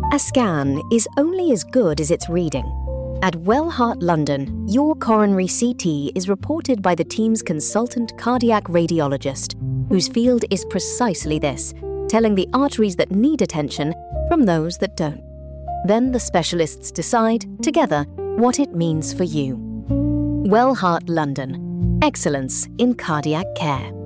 A scan is only as good as its reading. At Wellheart London, your coronary CT is reported by the team's consultant cardiac radiologist, whose field is precisely this, telling the arteries that need attention from those that don't. Then the specialists decide, together, what it means for you. Wellheart London. Excellence in cardiac care.